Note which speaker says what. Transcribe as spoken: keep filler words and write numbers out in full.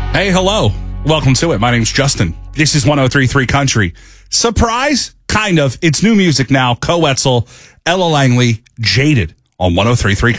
Speaker 1: Hey, hello. Welcome to it. My name's Justin. This is one oh three point three Country. Surprise? Kind of. It's new music now. Co Wetzel, Ella Langley, Jaded on one oh three point three Country.